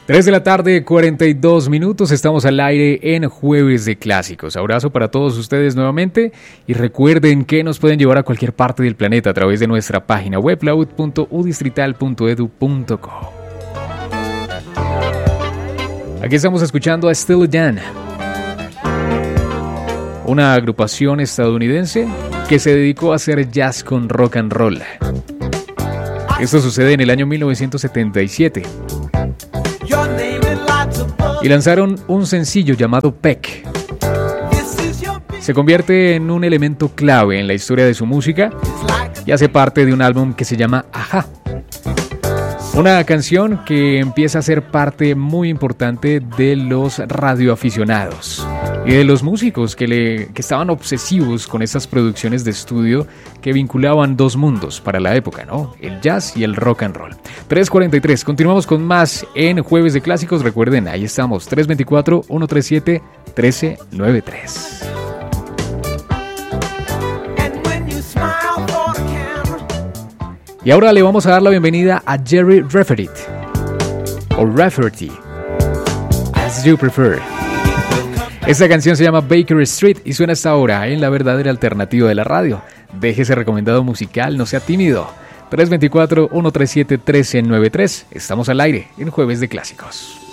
3 de la tarde, 42 minutos, estamos al aire en Jueves de Clásicos. Abrazo para todos ustedes nuevamente y recuerden que nos pueden llevar a cualquier parte del planeta a través de nuestra página web laud.udistrital.edu.co. Aquí estamos escuchando a Steely Dan, una agrupación estadounidense que se dedicó a hacer jazz con rock and roll. Esto sucede en el año 1977. Y lanzaron un sencillo llamado Peck. Se convierte en un elemento clave en la historia de su música y hace parte de un álbum que se llama Ajá. Una canción que empieza a ser parte muy importante de los radioaficionados y de los músicos que estaban obsesivos con estas producciones de estudio que vinculaban dos mundos para la época, ¿no? El jazz y el rock and roll. 3:43, continuamos con más en Jueves de Clásicos. Recuerden, ahí estamos, 324-137-1393. Y ahora le vamos a dar la bienvenida a Jerry Rafferty, o Rafferty, as you prefer. Esta canción se llama Baker Street y suena hasta ahora en la verdadera alternativa de la radio. Déjese recomendado musical, no sea tímido. 324-137-1393. Estamos al aire en Jueves de Clásicos.